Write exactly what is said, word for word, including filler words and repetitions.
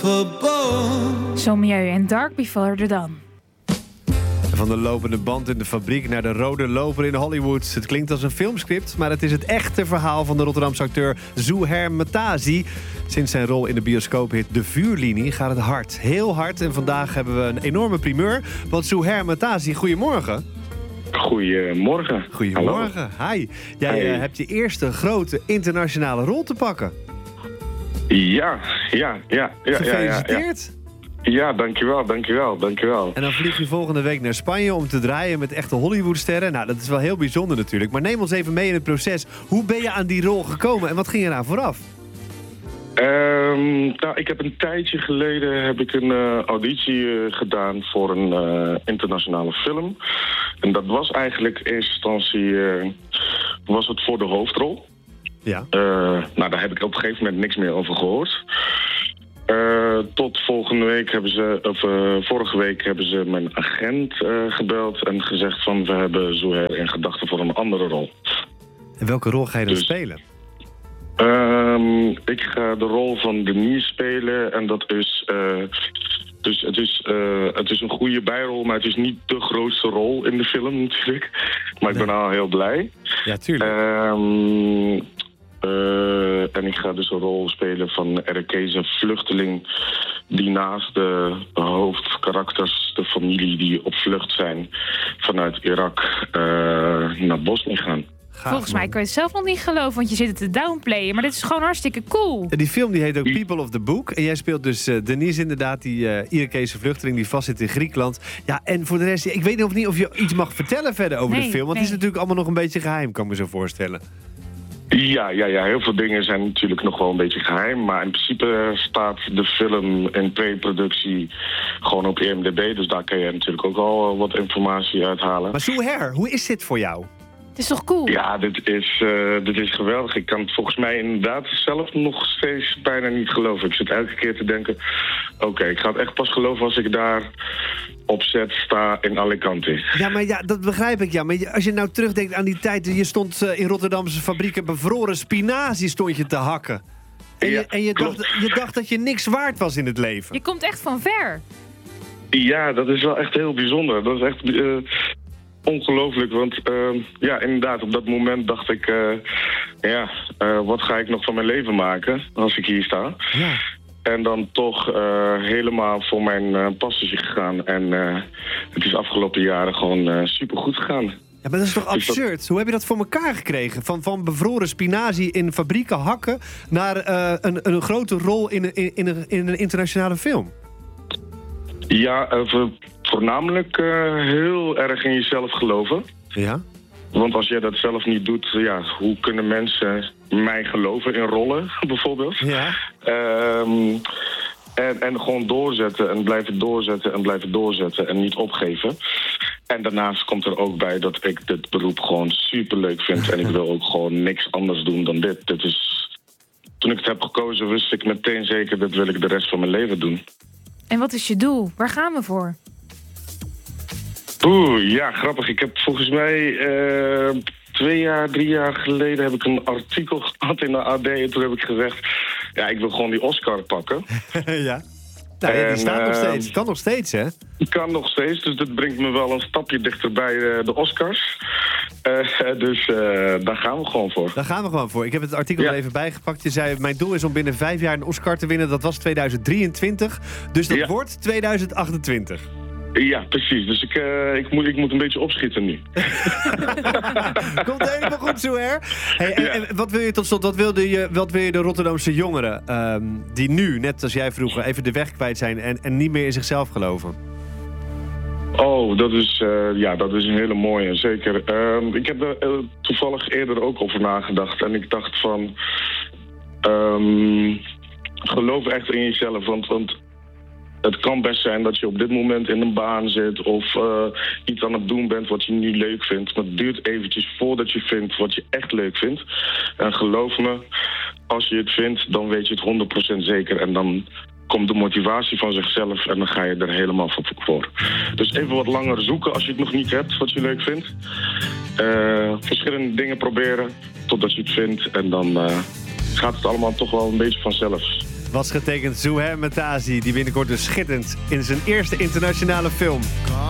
Sommieu en Dark Before the Dawn. Van de lopende band in de fabriek naar de rode loper in Hollywood. Het klinkt als een filmscript, maar het is het echte verhaal van de Rotterdamse acteur Zouhair Metazi. Sinds zijn rol in de bioscoophit De Vuurlinie gaat het hard. Heel hard. En vandaag hebben we een enorme primeur. Want Zouhair Metazi, goedemorgen. Goedemorgen. Goedemorgen. Hallo. Hi. Jij Hey. uh, hebt je eerste grote internationale rol te pakken. Ja, ja, ja. ja Gefeliciteerd. Ja, ja. Ja, dankjewel, dankjewel, dankjewel. En dan vlieg je volgende week naar Spanje om te draaien met echte Hollywoodsterren. Nou, dat is wel heel bijzonder natuurlijk. Maar neem ons even mee in het proces. Hoe ben je aan die rol gekomen en wat ging er aan vooraf? Um, nou, ik heb een tijdje geleden heb ik een uh, auditie uh, gedaan voor een uh, internationale film. En dat was eigenlijk in eerste instantie uh, was het voor de hoofdrol. Ja. Uh, nou, daar heb ik op een gegeven moment niks meer over gehoord. Uh, tot volgende week hebben ze, of uh, vorige week hebben ze mijn agent uh, gebeld en gezegd van we hebben Zouhair in gedachten voor een andere rol. En welke rol ga je dan Dus, spelen? Um, ik ga de rol van Denise spelen en dat is, uh, dus het is, uh, het is een goede bijrol, maar het is niet de grootste rol in de film natuurlijk. Maar Nee. ik ben al heel blij. Ja, tuurlijk. Um, Uh, en ik ga dus een rol spelen van een Irakese vluchteling die naast de hoofdkarakters, de familie die op vlucht zijn vanuit Irak uh, naar Bosnië gaan. Gaaf, Volgens mij man. kan je het zelf nog niet geloven, want je zit het te downplayen. Maar dit is gewoon hartstikke cool. En die film die heet ook People of the Book. En jij speelt dus uh, Denise inderdaad, die uh, Irakese vluchteling die vastzit in Griekenland. Ja, en voor de rest, ik weet nog niet of je iets mag vertellen verder over Nee, de film. Want nee. het is natuurlijk allemaal nog een beetje geheim, kan ik me zo voorstellen. Ja, ja, ja, heel veel dingen zijn natuurlijk nog wel een beetje geheim. Maar in principe staat de film in pre-productie gewoon op I M D B. Dus daar kan je natuurlijk ook al wat informatie uithalen. Maar Zouhair, hoe is dit voor jou? Het is toch cool? Ja, dit is, uh, dit is geweldig. Ik kan het volgens mij inderdaad zelf nog steeds bijna niet geloven. Ik zit elke keer te denken, oké, okay, ik ga het echt pas geloven als ik daar op zet sta in Alicante. Ja, maar ja, dat begrijp ik, ja. Maar je- als je nou terugdenkt aan die tijd, je stond uh, in Rotterdamse fabrieken bevroren spinazie stond je te hakken. En, Ja, je, en je, klopt. dacht, je dacht dat je niks waard was in het leven. Je komt echt van ver. Ja, dat is wel echt heel bijzonder. Dat is echt uh, ongelooflijk. Want uh, ja, inderdaad, op dat moment dacht ik, uh, ja, uh, wat ga ik nog van mijn leven maken als ik hier sta? Ja. En dan toch uh, helemaal voor mijn uh, passie gegaan. En uh, het is afgelopen jaren gewoon uh, supergoed gegaan. Ja, maar dat is toch Dus dat- absurd? Hoe heb je dat voor elkaar gekregen? Van, van bevroren spinazie in fabrieken hakken naar uh, een, een grote rol in een, in, een, in een internationale film. Ja, uh, vo- voornamelijk uh, heel erg in jezelf geloven. Ja? Want als jij dat zelf niet doet, ja, hoe kunnen mensen mij geloven in rollen, bijvoorbeeld? Ja. Um, en, en gewoon doorzetten en blijven doorzetten en blijven doorzetten en niet opgeven. En daarnaast komt er ook bij dat ik dit beroep gewoon superleuk vind. En ik wil ook gewoon niks anders doen dan dit. Dit is... Toen ik het heb gekozen, wist ik meteen zeker, dat wil ik de rest van mijn leven doen. En wat is je doel? Waar gaan we voor? Oeh, ja, grappig. Ik heb volgens mij uh, twee jaar, drie jaar geleden heb ik een artikel gehad in de A D. En toen heb ik gezegd, ja, ik wil gewoon die Oscar pakken. ja. Nou, ja, die En, staat nog uh, steeds. Kan nog steeds, hè? Kan nog steeds, dus dat brengt me wel een stapje dichter bij uh, de Oscars. Uh, dus uh, daar gaan we gewoon voor. Daar gaan we gewoon voor. Ik heb het artikel Ja. er even bijgepakt. Je zei, mijn doel is om binnen vijf jaar een Oscar te winnen. Dat was tweeduizend drieëntwintig. Dus dat Ja. wordt tweeduizend achtentwintig. Ja, precies. Dus ik, uh, ik, moet, ik moet een beetje opschieten nu. Komt helemaal goed, Zouhair. Hey, en, Ja. en wat wil je tot slot, wat wilde je, wat wil je de Rotterdamse jongeren... Um, die nu, net als jij vroeger, even de weg kwijt zijn... en, en niet meer in zichzelf geloven? Oh, dat is, uh, ja, dat is een hele mooie, zeker. Uh, ik heb er uh, toevallig eerder ook over nagedacht. En ik dacht van... Um, geloof echt in jezelf, want... want het kan best zijn dat je op dit moment in een baan zit of uh, iets aan het doen bent wat je niet leuk vindt. Maar het duurt eventjes voordat je vindt wat je echt leuk vindt. En geloof me, als je het vindt, dan weet je het honderd procent zeker. En dan komt de motivatie van zichzelf en dan ga je er helemaal voor. Dus even wat langer zoeken als je het nog niet hebt wat je leuk vindt. Uh, verschillende dingen proberen totdat je het vindt en dan uh, gaat het allemaal toch wel een beetje vanzelf. was getekend Zouhair Matazi, die binnenkort dus schitterend in zijn eerste internationale film.